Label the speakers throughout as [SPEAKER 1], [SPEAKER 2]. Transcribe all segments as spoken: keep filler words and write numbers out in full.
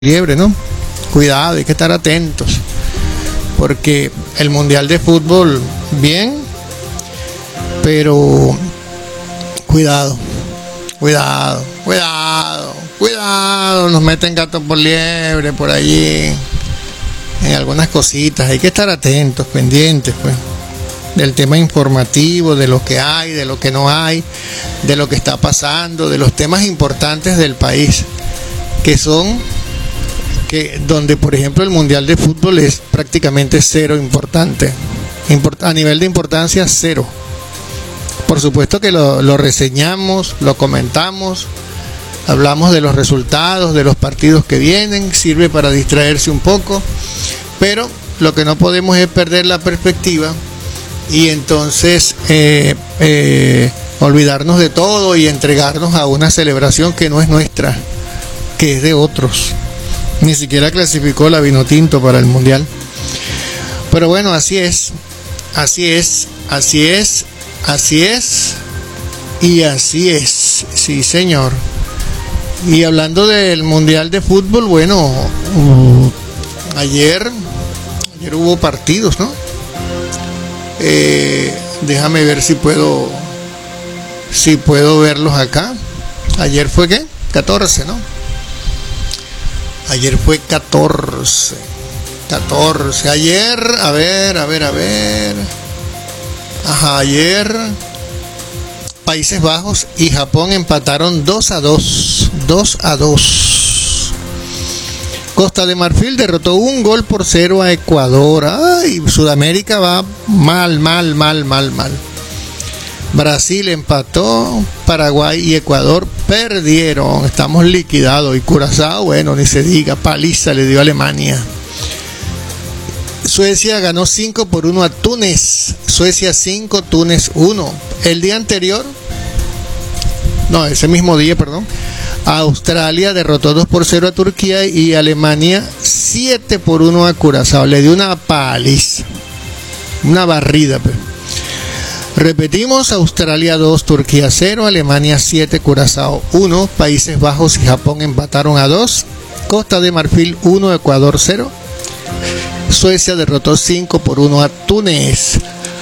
[SPEAKER 1] liebre, ¿no? Cuidado, hay que estar atentos, porque el Mundial de Fútbol, bien, pero cuidado, cuidado, cuidado, cuidado, nos meten gatos por liebre por allí, en algunas cositas, hay que estar atentos, pendientes, pues, del tema informativo, de lo que hay, de lo que no hay, de lo que está pasando, de los temas importantes del país, que son... que donde por ejemplo el Mundial de Fútbol es prácticamente cero importante, Import, a nivel de importancia cero. Por supuesto que lo, lo reseñamos, lo comentamos, hablamos de los resultados, de los partidos que vienen, sirve para distraerse un poco, pero lo que no podemos es perder la perspectiva y entonces eh, eh, olvidarnos de todo y entregarnos a una celebración que no es nuestra, que es de otros. Ni siquiera clasificó la Vinotinto para el Mundial. Pero bueno, así es. Así es. Así es. Así es. Y así es. Sí, señor. Y hablando del Mundial de Fútbol, bueno, uh, ayer, ayer hubo partidos, ¿no? Eh, déjame ver si puedo, si puedo verlos acá. Ayer fue ¿qué? catorce, ¿no? Ayer fue catorce. catorce. Ayer, a ver, a ver, a ver. Ajá, ayer Países Bajos y Japón empataron dos a dos. dos a dos. Costa de Marfil derrotó un gol por cero a Ecuador. Ay, Sudamérica va mal, mal, mal, mal, mal. Brasil empató, Paraguay y Ecuador perdieron, estamos liquidados. Y Curazao, bueno, ni se diga, paliza le dio a Alemania. Suecia ganó cinco por uno a Túnez, Suecia cinco, Túnez uno. El día anterior, no, ese mismo día, perdón, Australia derrotó dos por cero a Turquía y Alemania siete por uno a Curazao. Le dio una paliza, una barrida, pues. Repetimos, Australia dos, Turquía cero, Alemania siete, Curazao uno, Países Bajos y Japón empataron a dos, Costa de Marfil uno, Ecuador cero, Suecia derrotó cinco por uno a Túnez.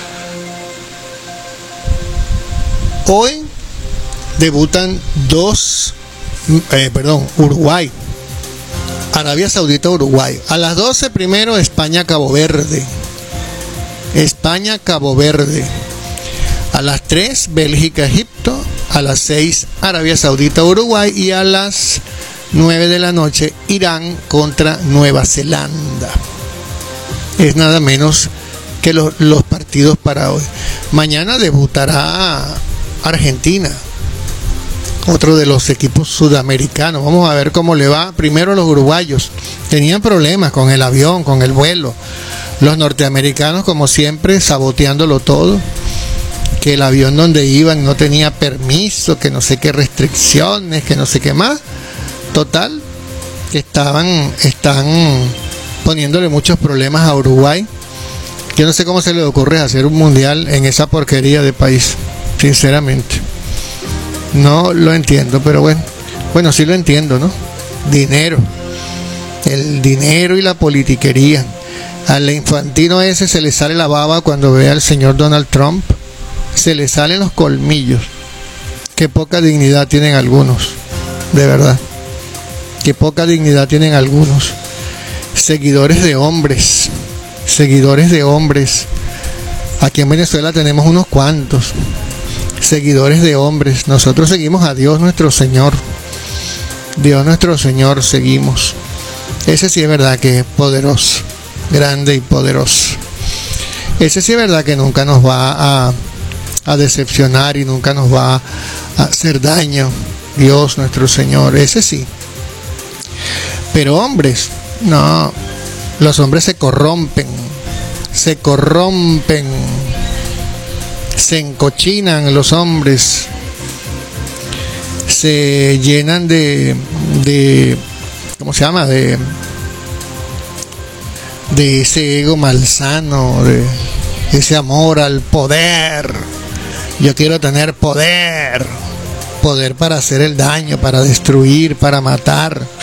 [SPEAKER 1] Hoy debutan dos, eh, perdón, Uruguay, Arabia Saudita, Uruguay. A las doce primero España, Cabo Verde. España, Cabo Verde. A las tres, Bélgica, Egipto. A las seis, Arabia Saudita, Uruguay. Y a las nueve de la noche, Irán contra Nueva Zelanda. Es nada menos que los, los partidos para hoy. Mañana debutará Argentina, otro de los equipos sudamericanos. Vamos a ver cómo le va. Primero los uruguayos. Tenían problemas con el avión, con el vuelo. Los norteamericanos, como siempre, saboteándolo todo. Que el avión donde iban no tenía permiso, que no sé qué restricciones, que no sé qué más. Total, que estaban, están poniéndole muchos problemas a Uruguay. Yo no sé cómo se le ocurre hacer un mundial en esa porquería de país, sinceramente. No lo entiendo, pero bueno, bueno, sí lo entiendo, ¿no? Dinero, el dinero y la politiquería. Al infantino ese se le sale la baba cuando ve al señor Donald Trump. Se le salen los colmillos. Qué poca dignidad tienen algunos, de verdad. Qué poca dignidad tienen algunos. Seguidores de hombres, seguidores de hombres. Aquí en Venezuela tenemos unos cuantos. Seguidores de hombres. Nosotros seguimos a Dios nuestro Señor. Dios nuestro Señor seguimos. Ese sí es verdad que es poderoso, grande y poderoso. Ese sí es verdad que nunca nos va a a decepcionar y nunca nos va a hacer daño. Dios nuestro Señor, ese sí. Pero hombres, no, los hombres se corrompen, se corrompen, se encochinan los hombres, se llenan de, de ¿cómo se llama? De, de ese ego malsano, de ese amor al poder. Yo quiero tener poder, poder para hacer el daño, para destruir, para matar.